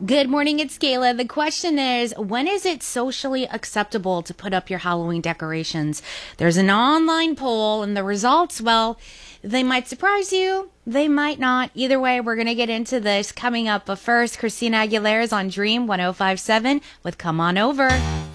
Good morning, it's Kayla. The question is, when is it socially acceptable to put up your Halloween decorations? There's an online poll, and the results, well, they might surprise you. They might not. Either way, we're going to get into this coming up. But first, Christina Aguilera's on Dream 105.7 with Come On Over.